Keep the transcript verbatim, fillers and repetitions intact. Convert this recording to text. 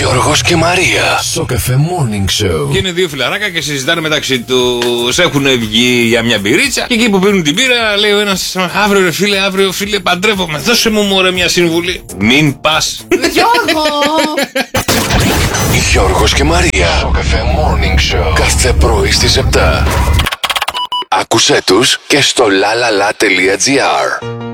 Γιώργος και Μαρία. Σοκαφέ Morning Show. Και είναι δύο φιλαράκια και συζητάνε μεταξύ τους. Έχουν βγει για μια μπυρίτσα. Και εκεί που πίνουν την μπύρα, λέει ο ένας: αύριο ρε φίλε, αύριο φίλε, παντρεύομαι. Δώσε μου μωρέ μια συμβουλή. Μην πας. Γιώργο! Γιώργος και Μαρία. Σοκαφέ Morning Show. Κάθε πρωί στις επτά. Άκουσέ τους και στο lalala.gr.